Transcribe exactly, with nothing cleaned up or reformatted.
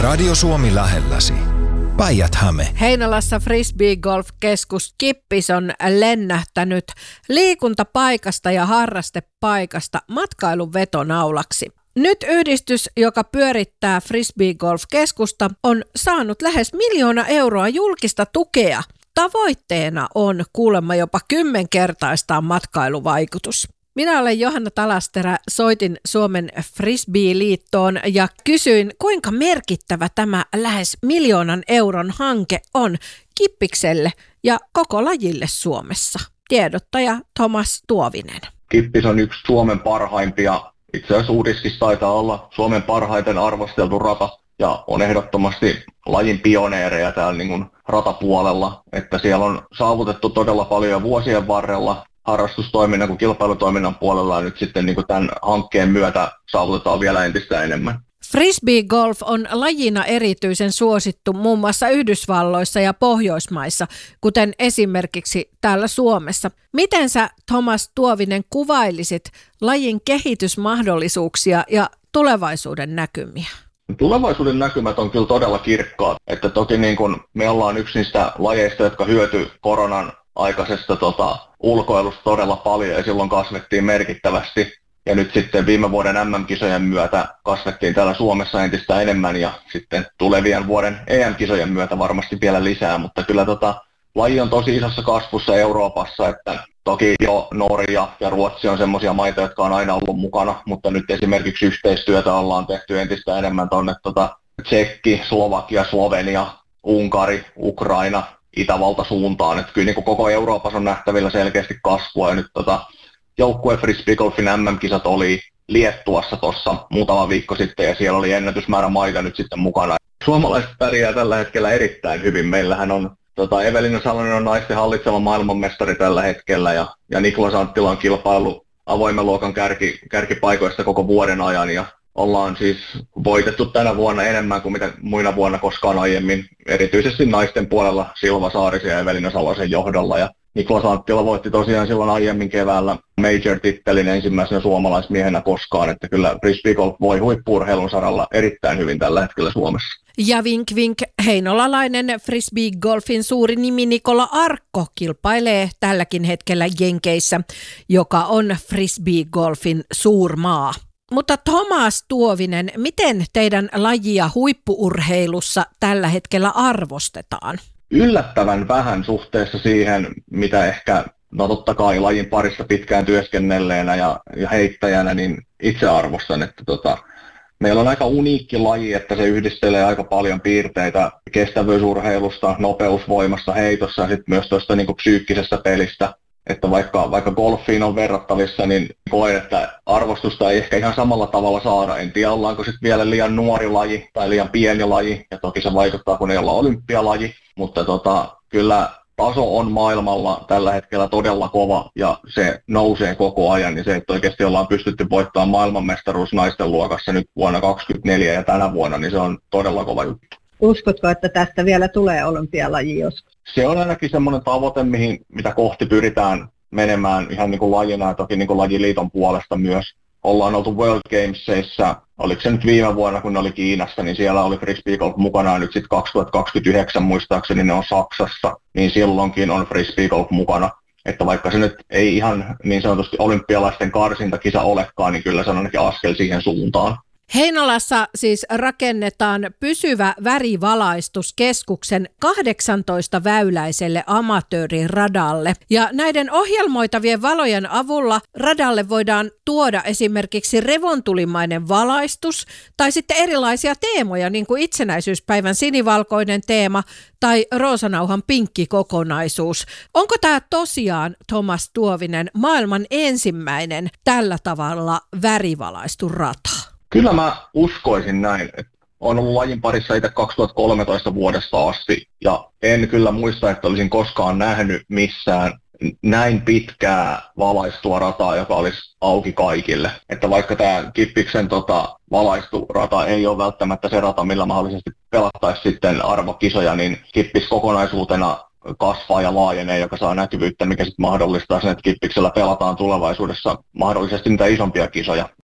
Radio Suomi lähelläsi. Päijät-Häme. Heinolassa Frisbee-golf-keskus Kippis on lennähtänyt liikuntapaikasta ja harrastepaikasta matkailun vetonaulaksi. Nyt yhdistys, joka pyörittää Frisbee-golf-keskusta, on saanut lähes miljoona euroa julkista tukea. Tavoitteena on kuulemma jopa kymmenkertaistaa matkailuvaikutus. Minä olen Johanna Talasterä, soitin Suomen Frisbee-liittoon ja kysyin, kuinka merkittävä tämä lähes miljoonan euron hanke on Kippikselle ja koko lajille Suomessa. Tiedottaja Thomas Tuovinen. Kippis on yksi Suomen parhaimpia, itse asiassa Uudistis taitaa olla Suomen parhaiten arvosteltu rata ja on ehdottomasti lajin pioneereja täällä niin kuin ratapuolella, että siellä on saavutettu todella paljon vuosien varrella. Harrastustoiminnan kuin kilpailutoiminnan puolella nyt sitten niin kuin tämän hankkeen myötä saavutetaan vielä entistä enemmän. Frisbee-golf on lajina erityisen suosittu muun muassa Yhdysvalloissa ja Pohjoismaissa, kuten esimerkiksi täällä Suomessa. Miten sä, Thomas Tuovinen, kuvailisit lajin kehitysmahdollisuuksia ja tulevaisuuden näkymiä? Tulevaisuuden näkymät on kyllä todella kirkkaat. Että toki niin kuin me ollaan yksi niistä lajeista, jotka hyöty koronan aikaisesta tota, ulkoilusta todella paljon ja silloin kasvettiin merkittävästi. Ja nyt sitten viime vuoden M M-kisojen myötä kasvettiin täällä Suomessa entistä enemmän ja sitten tulevien vuoden E M-kisojen myötä varmasti vielä lisää. Mutta kyllä tota, laji on tosi isossa kasvussa Euroopassa, että toki jo Norja ja Ruotsi on semmoisia maita, jotka on aina ollut mukana, mutta nyt esimerkiksi yhteistyötä ollaan tehty entistä enemmän tuonne tota, Tsekki, Slovakia, Slovenia, Unkari, Ukraina, Itävalta suuntaan. Että kyllä niin kuin koko Euroopassa on nähtävillä selkeästi kasvua ja nyt tota, joukkue Frisbee-golfin M M-kisat oli Liettuassa tuossa muutama viikko sitten ja siellä oli ennätysmäärä maita nyt sitten mukana. Suomalaiset pärjää tällä hetkellä erittäin hyvin. Meillähän on tota, Evelina Salonen on naisten hallitseva maailmanmestari tällä hetkellä ja, ja Niklas Anttila on kilpailu avoimen luokan kärki, kärkipaikoista koko vuoden ajan ja ollaan siis voitettu tänä vuonna enemmän kuin mitä muina vuonna koskaan aiemmin, erityisesti naisten puolella Silva Saarisen ja Evelina Salosen johdolla. Ja Niklas Anttila voitti tosiaan silloin aiemmin keväällä Major-tittelin ensimmäisenä suomalaismiehenä koskaan, että kyllä Frisbee Golf voi huippu-urheilun saralla erittäin hyvin tällä hetkellä Suomessa. Ja vink vink, heinolalainen Frisbee-golfin suuri nimi Nikola Arkko kilpailee tälläkin hetkellä Jenkeissä, joka on Frisbee-golfin suurmaa. Mutta Thomas Tuovinen, miten teidän lajia huippu-urheilussa tällä hetkellä arvostetaan? Yllättävän vähän suhteessa siihen, mitä ehkä, no totta kai lajin parissa pitkään työskennelleenä ja, ja heittäjänä, niin itse arvostan, että tota, meillä on aika uniikki laji, että se yhdistelee aika paljon piirteitä kestävyysurheilusta, nopeusvoimasta heitossa ja sitten myös tuosta niin kuin psyykkisestä pelistä. Että vaikka, vaikka golfiin on verrattavissa, niin koen, että arvostusta ei ehkä ihan samalla tavalla saada. En tiedä, ollaanko sitten vielä liian nuori laji tai liian pieni laji, ja toki se vaikuttaa, kun ei olla olympialaji. Mutta tota, kyllä taso on maailmalla tällä hetkellä todella kova, ja se nousee koko ajan. Niin se, että oikeasti ollaan pystytty voittamaan maailmanmestaruus naisten luokassa nyt vuonna kaksikymmentäneljä ja tänä vuonna, niin se on todella kova juttu. Uskotko, että tästä vielä tulee olympialaji joskus? Se on ainakin semmoinen tavoite, mihin, mitä kohti pyritään menemään ihan niin kuin lajina ja toki niin kuin lajiliiton puolesta myös. Ollaan oltu World Gamesissa, oliko se nyt viime vuonna, kun ne oli Kiinassa, niin siellä oli Frisbee Golf mukana nyt sitten kaksituhattakaksikymmentäyhdeksän muistaakseni ne on Saksassa, niin silloinkin on Frisbee Golf mukana. Että vaikka se nyt ei ihan niin sanotusti olympialaisten karsintakisa olekaan, niin kyllä se on ainakin askel siihen suuntaan. Heinolassa siis rakennetaan pysyvä värivalaistus keskuksen kahdeksantoista väyläiselle amatööriradalle. Ja näiden ohjelmoitavien valojen avulla radalle voidaan tuoda esimerkiksi revontulimainen valaistus tai sitten erilaisia teemoja, niin kuin itsenäisyyspäivän sinivalkoinen teema tai roosanauhan pinkki kokonaisuus. Onko tämä tosiaan, Thomas Tuovinen, maailman ensimmäinen tällä tavalla värivalaistu rata? Kyllä mä uskoisin näin, että olen ollut lajin parissa itse kaksituhattakolmetoista vuodesta asti ja en kyllä muista, että olisin koskaan nähnyt missään näin pitkää valaistua rataa, joka olisi auki kaikille. Että vaikka tämä Kippiksen tota, valaistu rata ei ole välttämättä se rata, millä mahdollisesti pelattaisi sitten arvokisoja, niin Kippis kokonaisuutena kasvaa ja laajenee, joka saa näkyvyyttä, mikä sitten mahdollistaa sen, että Kippiksellä pelataan tulevaisuudessa mahdollisesti niitä isompia kisoja.